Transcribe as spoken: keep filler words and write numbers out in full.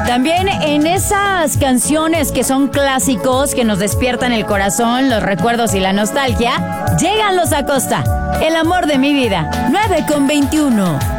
También en esas canciones que son clásicos, que nos despiertan el corazón, los recuerdos y la nostalgia, llegan los Acosta. El amor de mi vida, nueve con veintiuno.